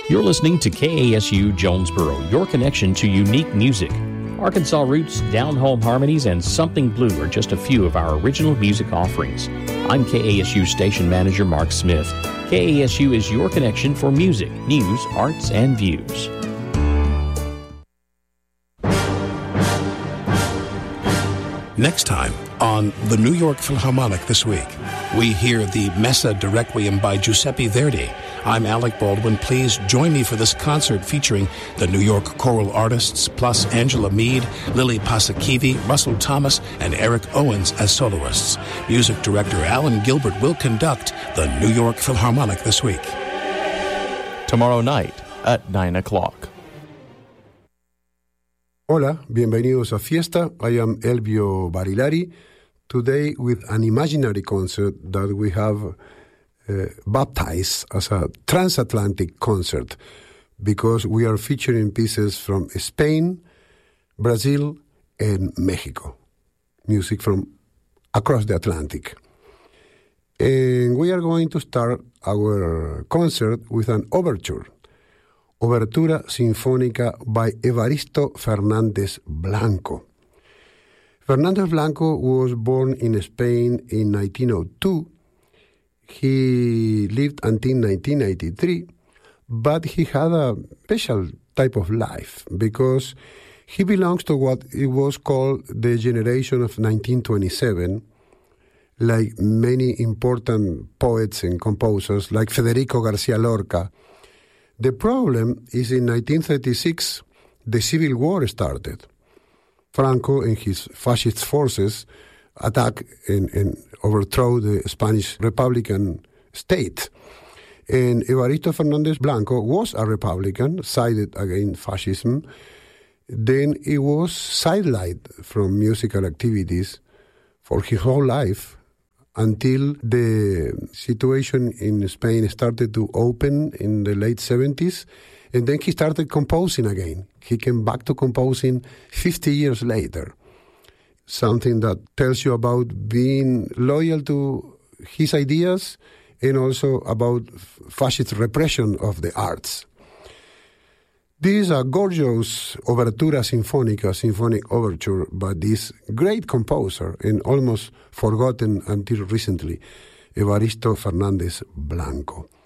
You're listening to KASU Jonesboro, your connection to unique music. Arkansas Roots, Down Home Harmonies, and Something Blue are just a few of our original music offerings. I'm KASU Station Manager Mark Smith. KASU is your connection for music, news, arts, and views. Next time on the New York Philharmonic This Week, we hear the Messa de Requiem by Giuseppe Verdi. I'm Alec Baldwin. Please join me for this concert featuring the New York choral artists, plus Angela Mead, Lily Pasakivi, Russell Thomas, and Eric Owens as soloists. Music director Alan Gilbert will conduct the New York Philharmonic This Week. Tomorrow night at 9 o'clock. Hola, bienvenidos a Fiesta. I am Elvio Barilari. Today with an imaginary concert that we have baptized as a transatlantic concert because we are featuring pieces from Spain, Brazil, and Mexico. Music from across the Atlantic. And we are going to start our concert with an overture. Obertura Sinfónica by Evaristo Fernández Blanco. Fernández Blanco was born in Spain in 1902. He lived until 1983, but he had a special type of life because he belongs to what it was called the generation of 1927, like many important poets and composers like Federico García Lorca. The problem is in 1936, the Civil War started. Franco and his fascist forces attack and overthrow the Spanish Republican state. And Evaristo Fernández Blanco was a Republican, sided against fascism. Then he was sidelined from musical activities for his whole life until the situation in Spain started to open in the late 70s. And then he started composing again. He came back to composing 50 years later. Something that tells you about being loyal to his ideas and also about fascist repression of the arts. This is a gorgeous Obertura Sinfónica, symphonic overture by this great composer and almost forgotten until recently, Evaristo Fernández Blanco.